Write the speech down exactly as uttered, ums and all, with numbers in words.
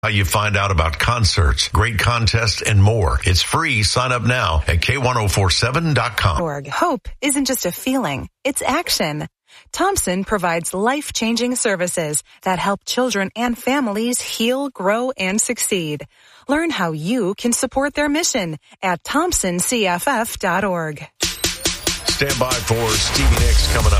How you find out about concerts, great contests, and more. It's free. Sign up now at K ten forty-seven dot com. Hope isn't just a feeling, it's action. Thompson provides life-changing services that help children and families heal, grow, and succeed. Learn how you can support their mission at thompson c f f dot org. Stand by for Stevie Nicks coming up.